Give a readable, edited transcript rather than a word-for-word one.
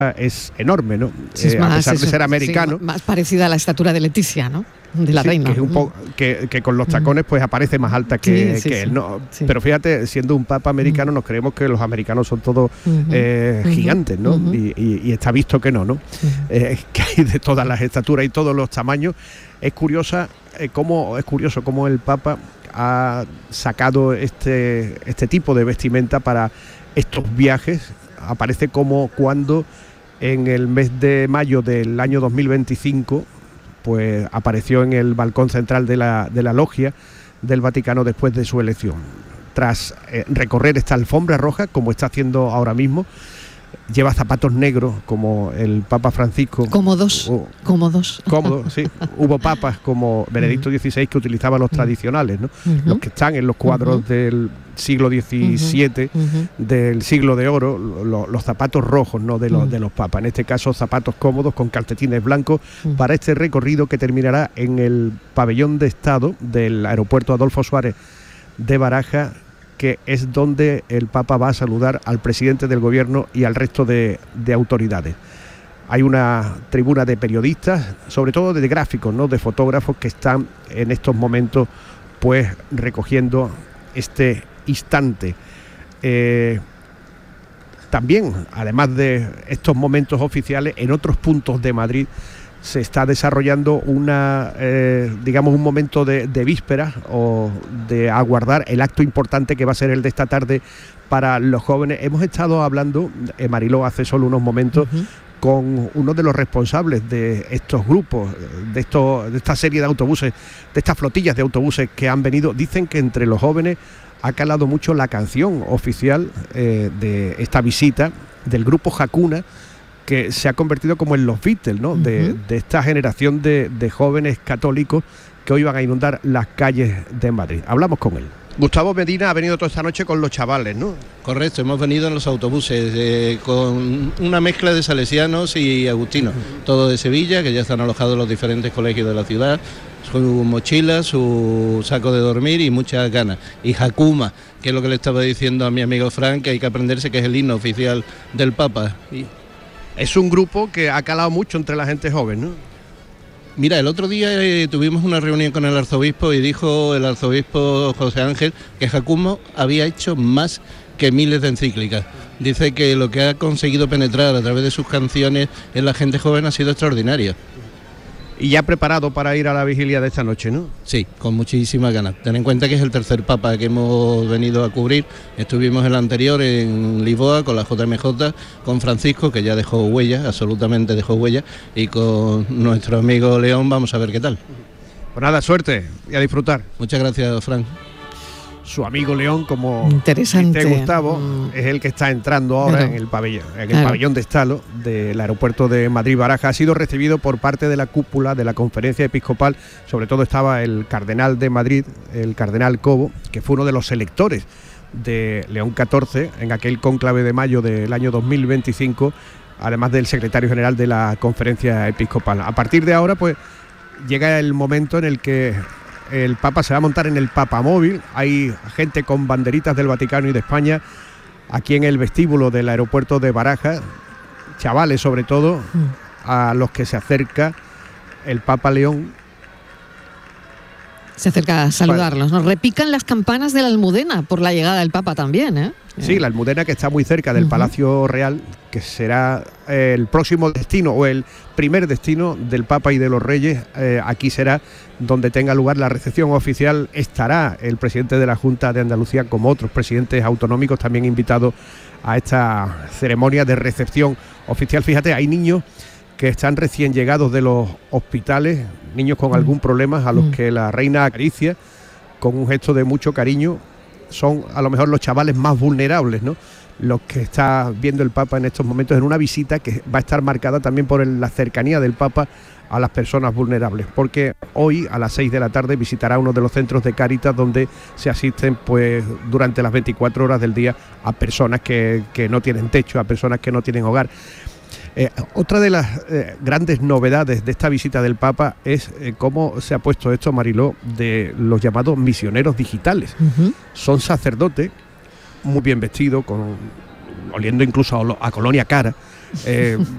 es enorme, ¿no? Sí, a pesar de ser americano. Sí, más parecida a la estatura de Leticia, ¿no? De la reina. Que, es un poco, que con los tacones pues aparece más alta que él, ¿no? Sí. Pero fíjate, siendo un papa americano, nos creemos que los americanos son todos gigantes, ¿no? Y está visto que no. Que hay de todas las estaturas y todos los tamaños. Es curioso cómo el papa ha sacado este tipo de vestimenta para estos viajes. Aparece como cuando en el mes de mayo del año 2025 pues apareció en el balcón central de la logia del Vaticano después de su elección. Tras recorrer esta alfombra roja, como está haciendo ahora mismo, lleva zapatos negros como el Papa Francisco. Cómodos. Cómodos, sí. Hubo papas como Benedicto XVI que utilizaban los tradicionales, ¿no? Los que están en los cuadros del siglo XVII, del siglo de oro, los zapatos rojos, ¿no? de los papas. En este caso, zapatos cómodos con calcetines blancos para este recorrido que terminará en el pabellón de Estado del aeropuerto Adolfo Suárez de Barajas, que es donde el Papa va a saludar al presidente del gobierno y al resto de autoridades. Hay una tribuna de periodistas, sobre todo de gráficos, ¿no? De fotógrafos que están en estos momentos pues recogiendo este instante. También, además de estos momentos oficiales, en otros puntos de Madrid se está desarrollando un momento de víspera o de aguardar el acto importante que va a ser el de esta tarde para los jóvenes. Hemos estado hablando, Mariló, hace solo unos momentos, con uno de los responsables de estos grupos, de esta serie de autobuses, de estas flotillas de autobuses que han venido. Dicen que entre los jóvenes ha calado mucho la canción oficial de esta visita del grupo Hakuna, que se ha convertido como en los Beatles, ¿no? De esta generación de jóvenes católicos que hoy van a inundar las calles de Madrid. Hablamos con él. Gustavo Medina ha venido toda esta noche con los chavales, ¿no? Correcto, hemos venido en los autobuses con una mezcla de salesianos y agustinos, todo de Sevilla, que ya están alojados en los diferentes colegios de la ciudad, su mochila, su saco de dormir y muchas ganas. Y Hakuna, que es lo que le estaba diciendo a mi amigo Frank, que hay que aprenderse, que es el himno oficial del Papa. Es un grupo que ha calado mucho entre la gente joven, ¿no? Mira, el otro día tuvimos una reunión con el arzobispo y dijo el arzobispo José Ángel que Hakuna había hecho más que miles de encíclicas. Dice que lo que ha conseguido penetrar a través de sus canciones en la gente joven ha sido extraordinario. Y ya preparado para ir a la vigilia de esta noche, ¿no? Sí, con muchísimas ganas. Ten en cuenta que es el tercer Papa que hemos venido a cubrir. Estuvimos el anterior en Lisboa con la JMJ, con Francisco, que ya dejó huella, absolutamente dejó huella, y con nuestro amigo León vamos a ver qué tal. Pues nada, suerte y a disfrutar. Muchas gracias, Fran. Su amigo León, como interesante, dice Gustavo, es el que está entrando ahora en el pabellón de Estado del aeropuerto de Madrid-Barajas. Ha sido recibido por parte de la cúpula de la Conferencia Episcopal. Sobre todo estaba el cardenal de Madrid, el cardenal Cobo, que fue uno de los electores de León XIV en aquel cónclave de mayo del año 2025, además del secretario general de la Conferencia Episcopal. A partir de ahora, pues, llega el momento en el que el Papa se va a montar en el Papamóvil. Hay gente con banderitas del Vaticano y de España aquí en el vestíbulo del aeropuerto de Barajas, chavales sobre todo, a los que se acerca el Papa León. Se acerca a saludarlos, ¿no? Repican las campanas de la Almudena por la llegada del Papa también, ¿eh? Sí, la Almudena, que está muy cerca del Palacio Real, que será el próximo destino o el primer destino del Papa y de los Reyes. Aquí será donde tenga lugar la recepción oficial. Estará el presidente de la Junta de Andalucía, como otros presidentes autonómicos, también invitados a esta ceremonia de recepción oficial. Fíjate, hay niños que están recién llegados de los hospitales, niños con algún problema, a los que la reina acaricia con un gesto de mucho cariño. Son a lo mejor los chavales más vulnerables, ¿no? Los que está viendo el Papa en estos momentos, en una visita que va a estar marcada también por la cercanía del Papa a las personas vulnerables, porque hoy a las 6 de la tarde visitará uno de los centros de Cáritas donde se asisten pues durante las 24 horas del día a personas que no tienen techo, a personas que no tienen hogar. Otra de las grandes novedades de esta visita del Papa es cómo se ha puesto esto, Mariló, de los llamados misioneros digitales. Son sacerdotes muy bien vestidos, oliendo incluso a colonia cara,